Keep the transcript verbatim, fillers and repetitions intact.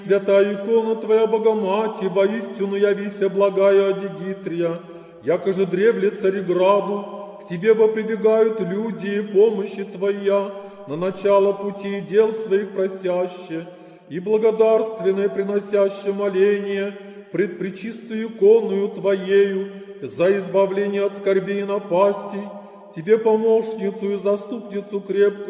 Святая икона Твоя, Богомати, воистину явися благая Адигитрия, яко же древле Цареграду, к Тебе бы прибегают люди и помощи Твоя, на начало пути и дел своих просяще, и благодарственное приносяще моление пред пречистую иконою Твоею за избавление от скорбей и напастей, Тебе помощницу и заступницу крепкую,